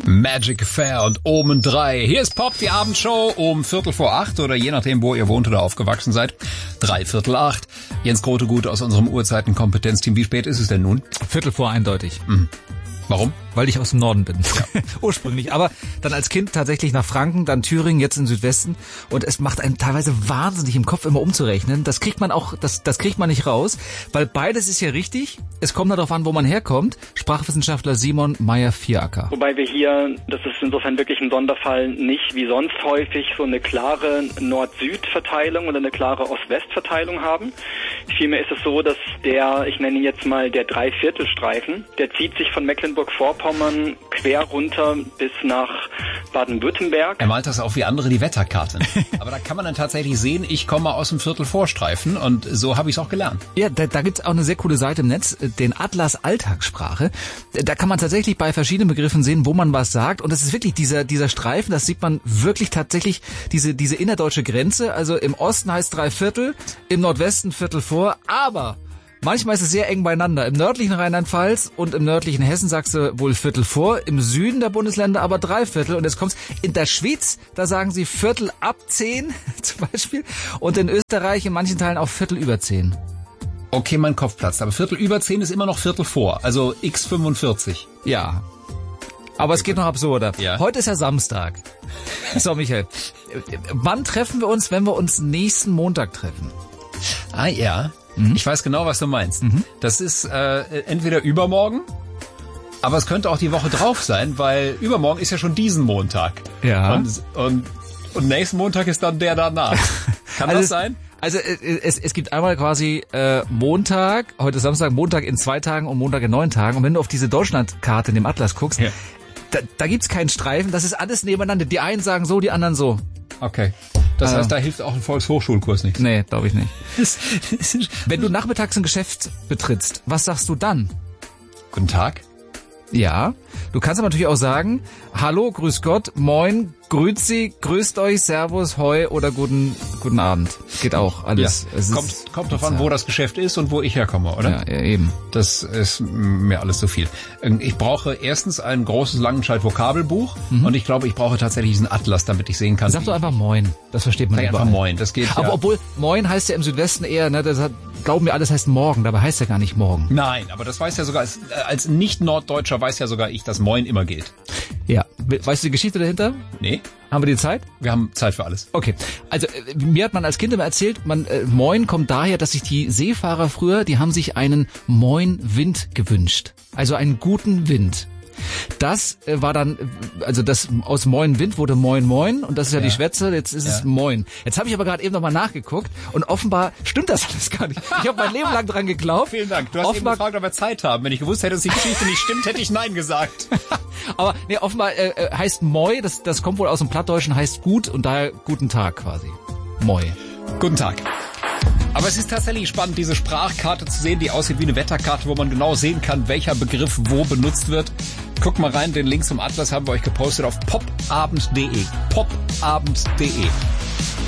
Magic Affair und Omen 3. Hier ist Pop, die Abendshow um 7:45 oder je nachdem, wo ihr wohnt oder aufgewachsen seid. 7:45. Jens Grotegut aus unserem Uhrzeitenkompetenzteam. Wie spät ist es denn nun? 7:45 eindeutig. Warum? Weil ich aus dem Norden bin. Ja. Ursprünglich. Aber dann als Kind tatsächlich nach Franken, dann Thüringen, jetzt im Südwesten. Und es macht einen teilweise wahnsinnig im Kopf immer umzurechnen. Das kriegt man auch, das kriegt man nicht raus. Weil beides ist ja richtig. Es kommt darauf an, wo man herkommt. Sprachwissenschaftler Simon Meyer-Vieracker. Wobei wir hier, das ist insofern wirklich ein Sonderfall, nicht wie sonst häufig so eine klare Nord-Süd-Verteilung oder eine klare Ost-West-Verteilung haben. Vielmehr ist es so, dass ich nenne ihn jetzt mal der Dreiviertelstreifen, der zieht sich von Mecklenburg-Vorpommern quer runter bis nach Baden-Württemberg. Er malt das auch wie andere die Wetterkarte. Aber da kann man dann tatsächlich sehen, ich komme aus dem Viertelvorstreifen und so habe ich es auch gelernt. Ja, da gibt's auch eine sehr coole Seite im Netz, den Atlas Alltagssprache. Da kann man tatsächlich bei verschiedenen Begriffen sehen, wo man was sagt. Und das ist wirklich dieser Streifen, das sieht man wirklich tatsächlich, diese innerdeutsche Grenze. Also im Osten heißt Dreiviertel, im Nordwesten Viertel vor, aber manchmal ist es sehr eng beieinander. Im nördlichen Rheinland-Pfalz und im nördlichen Hessen sagst du wohl Viertel vor, im Süden der Bundesländer aber Dreiviertel. Und jetzt kommt's in der Schweiz, da sagen sie Viertel ab 10 zum Beispiel. Und in Österreich in manchen Teilen auch Viertel über 10. Okay, mein Kopf platzt, aber Viertel über 10 ist immer noch Viertel vor, also x45. Ja, aber es geht noch absurder. Ja. Heute ist ja Samstag. So, Michael, wann treffen wir uns, wenn wir uns nächsten Montag treffen? Ah ja, Ich weiß genau, was du meinst. Das ist entweder übermorgen, aber es könnte auch die Woche drauf sein, weil übermorgen ist ja schon diesen Montag. Ja. Und nächsten Montag ist dann der danach. Kann das sein? Also es gibt einmal quasi Montag, heute ist Samstag, Montag in 2 Tagen und Montag in 9 Tagen. Und wenn du auf diese Deutschlandkarte in dem Atlas guckst, ja, da gibt's keinen Streifen, das ist alles nebeneinander. Die einen sagen so, die anderen so. Okay. Das heißt, da hilft auch ein Volkshochschulkurs nichts. Nee, glaube ich nicht. Wenn du nachmittags ein Geschäft betrittst, was sagst du dann? Guten Tag. Ja, du kannst aber natürlich auch sagen, hallo, grüß Gott, moin, grüezi, grüßt euch, servus, hoi oder guten Abend. Geht auch alles. Ja. Kommt drauf an, wo das Geschäft ist und wo ich herkomme, oder? Ja, eben. Das ist mir alles zu viel. Ich brauche erstens ein großes Langenscheidt-Vokabelbuch und ich glaube, ich brauche tatsächlich diesen Atlas, damit ich sehen kann. Sag doch einfach moin, das versteht man überall. Einfach moin, das geht aber ja. Obwohl, moin heißt ja im Südwesten eher, ne, glauben wir alles heißt morgen, dabei heißt ja gar nicht morgen. Nein, aber das weiß ja sogar, als Nicht-Norddeutscher weiß ja sogar ich, dass moin immer gilt. Ja, weißt du die Geschichte dahinter? Nee. Haben wir die Zeit? Wir haben Zeit für alles. Okay, also mir hat man als Kind immer erzählt, Moin kommt daher, dass sich die Seefahrer früher, die haben sich einen Moin-Wind gewünscht. Also einen guten Wind. Das war dann, also das aus Moin Wind wurde Moin Moin und das ist ja die Schwätze, jetzt ist es Moin. Jetzt habe ich aber gerade eben nochmal nachgeguckt und offenbar stimmt das alles gar nicht. Ich habe mein Leben lang dran geglaubt. Vielen Dank. Du hast eben gefragt, ob wir Zeit haben. Wenn ich gewusst hätte, dass die Geschichte nicht stimmt, hätte ich Nein gesagt. Aber nee, offenbar heißt Moi, das kommt wohl aus dem Plattdeutschen, heißt gut und daher guten Tag quasi. Moi. Guten Tag. Aber es ist tatsächlich spannend, diese Sprachkarte zu sehen, die aussieht wie eine Wetterkarte, wo man genau sehen kann, welcher Begriff wo benutzt wird. Guckt mal rein, den Link zum Atlas haben wir euch gepostet auf popabend.de. popabend.de.